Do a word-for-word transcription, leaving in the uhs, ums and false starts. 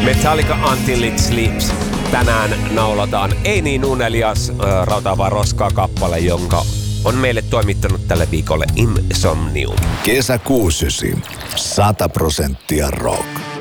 Metallica Until It Sleeps. Tänään naulataan Ei niin unelias äh, rautaavaa roskaa kappale, jonka on meille toimittanut tälle viikolle Insomnium. Kesä kuusi yhdeksän. sata prosenttia rock.